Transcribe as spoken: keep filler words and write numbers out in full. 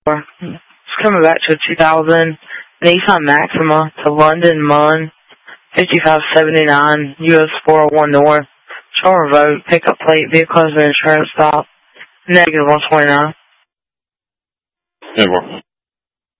It's coming back to a two thousand Nissan Maxima to London Mun, fifty-five seventy-nine, U S four oh one North, show revoked, pickup plate, vehicle has been insurance stop, negative one twenty-nine. Yeah, well.